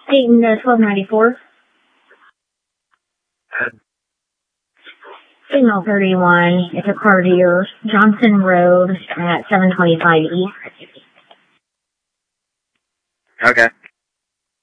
Dayton 1294. Signal 31. It's a Cartier. Johnson Road at 725 East. Okay.